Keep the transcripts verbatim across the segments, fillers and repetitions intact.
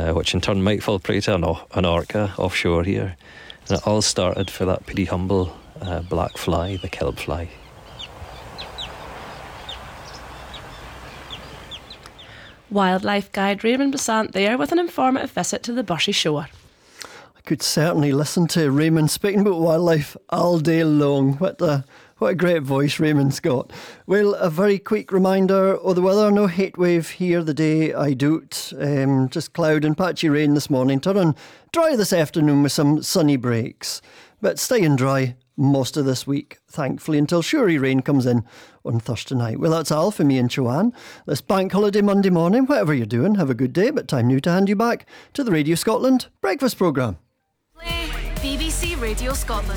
uh, which in turn might fall prey to an, o- an orca offshore here. And it all started for that pretty humble uh, black fly, the kelp fly. Wildlife guide Raymond Besant there with an informative visit to the Bushey shore. I could certainly listen to Raymond speaking about wildlife all day long. What a, what a great voice Raymond's got. Well, a very quick reminder of the weather. No heat wave here the day I do it. Um, just cloud and patchy rain this morning. Turning dry this afternoon with some sunny breaks. But staying dry most of this week, thankfully, until surely rain comes in on Thursday night. Well, that's all for me and Joanne. This bank holiday Monday morning, whatever you're doing, have a good day. But time now to hand you back to the Radio Scotland breakfast programme. Play B B C Radio Scotland.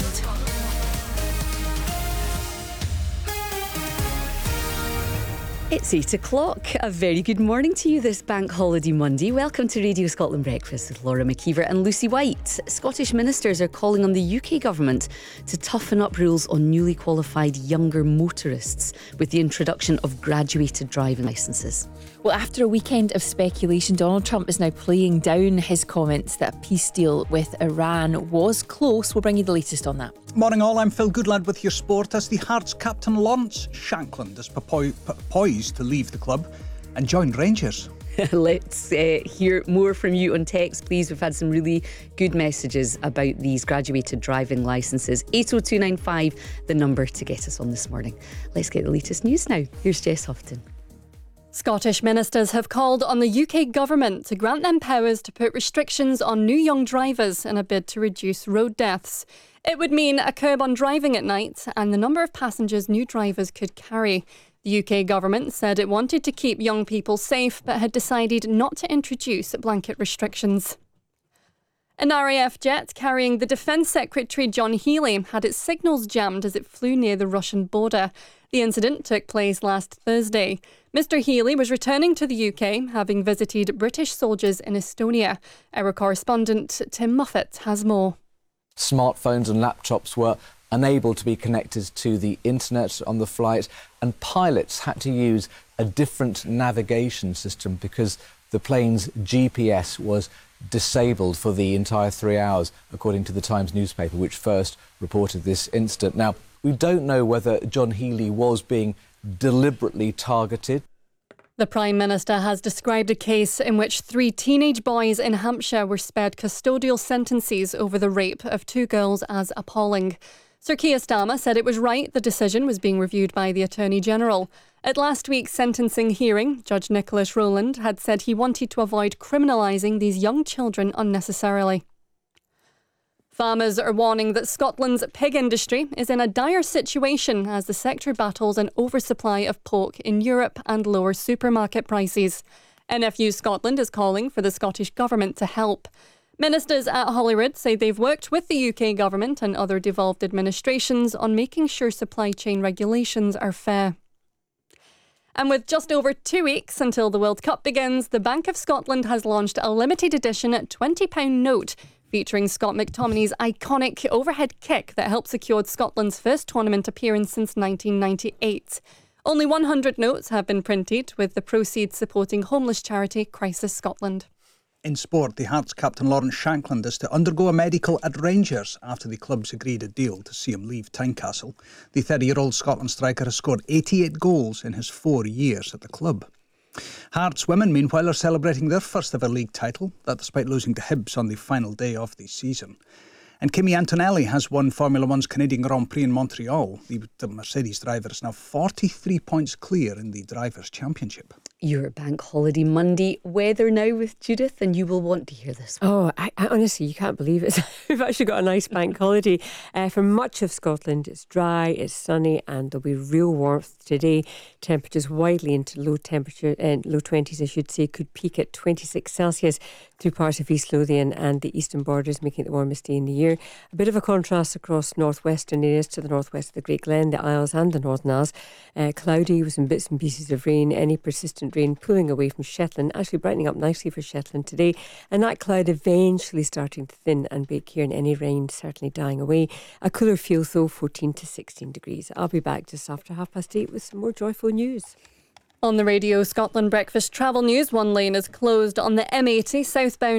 It's eight o'clock. A very good morning to you this Bank Holiday Monday. Welcome to Radio Scotland Breakfast with Laura McKeever and Lucy White. Scottish ministers are calling on the U K government to toughen up rules on newly qualified younger motorists with the introduction of graduated driving licences. Well, after a weekend of speculation, Donald Trump is now playing down his comments that a peace deal with Iran was close. We'll bring you the latest on that. Morning all, I'm Phil Goodlad with your sport as the Hearts captain Lawrence Shankland is po- po- poised to leave the club and join Rangers. Let's uh, hear more from you on text, please. We've had some really good messages about these graduated driving licences. eight oh two nine five, the number to get us on this morning. Let's get the latest news now. Here's Jess Houghton. Scottish ministers have called on the U K government to grant them powers to put restrictions on new young drivers in a bid to reduce road deaths. It would mean a curb on driving at night and the number of passengers new drivers could carry. The U K government said it wanted to keep young people safe but had decided not to introduce blanket restrictions. An R A F jet carrying the Defence Secretary John Healey had its signals jammed as it flew near the Russian border. The incident took place last Thursday. Mister Healey was returning to the U K, having visited British soldiers in Estonia. Our correspondent Tim Muffett has more. Smartphones and laptops were unable to be connected to the internet on the flight, and pilots had to use a different navigation system because the plane's G P S was disabled for the entire three hours, according to the Times newspaper, which first reported this incident. Now, we don't know whether John Healey was being deliberately targeted. The Prime Minister has described a case in which three teenage boys in Hampshire were spared custodial sentences over the rape of two girls as appalling. Sir Keir Starmer said it was right the decision was being reviewed by the Attorney General. At last week's sentencing hearing, Judge Nicholas Rowland had said he wanted to avoid criminalising these young children unnecessarily. Farmers are warning that Scotland's pig industry is in a dire situation as the sector battles an oversupply of pork in Europe and lower supermarket prices. N F U Scotland is calling for the Scottish Government to help. Ministers at Holyrood say they've worked with the U K Government and other devolved administrations on making sure supply chain regulations are fair. And with just over two weeks until the World Cup begins, the Bank of Scotland has launched a limited edition twenty pound note featuring Scott McTominay's iconic overhead kick that helped secure Scotland's first tournament appearance since nineteen ninety-eight. Only one hundred notes have been printed, with the proceeds supporting homeless charity Crisis Scotland. In sport, the Hearts captain Lawrence Shankland is to undergo a medical at Rangers after the club's agreed a deal to see him leave Tynecastle. The thirty-year-old Scotland striker has scored eighty-eight goals in his four years at the club. Hearts women, meanwhile, are celebrating their first ever league title, that despite losing to Hibs on the final day of the season. And Kimi Antonelli has won Formula One's Canadian Grand Prix in Montreal. The, the Mercedes driver is now forty-three points clear in the Drivers' Championship. Your Bank Holiday Monday weather now with Judith, and you will want to hear this one. Oh, I, I honestly, you can't believe it. We've actually got a nice bank holiday. Uh, for much of Scotland, it's dry, it's sunny, and there'll be real warmth today. Temperatures widely into low temperature, uh, low twenties, I should say, could peak at twenty-six Celsius through parts of East Lothian and the eastern borders, making it the warmest day in the year. A bit of a contrast across northwestern areas to the northwest of the Great Glen, the Isles and the Northern Isles. Uh, cloudy with some bits and pieces of rain, any persistent rain pulling away from Shetland, actually brightening up nicely for Shetland today, and that cloud eventually starting to thin and break here, and any rain certainly dying away. A cooler feel though, fourteen to sixteen degrees. I'll be back just after half past eight with some more joyful news. On the Radio Scotland Breakfast travel news, one lane is closed on the M eighty southbound